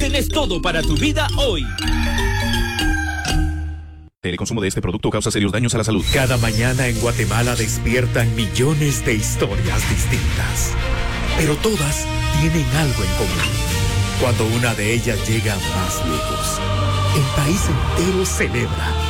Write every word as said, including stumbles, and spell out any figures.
Tenés todo para tu vida hoy. El consumo de este producto causa serios daños a la salud. Cada mañana en Guatemala despiertan millones de historias distintas, pero todas tienen algo en común. Cuando una de ellas llega más lejos, el país entero celebra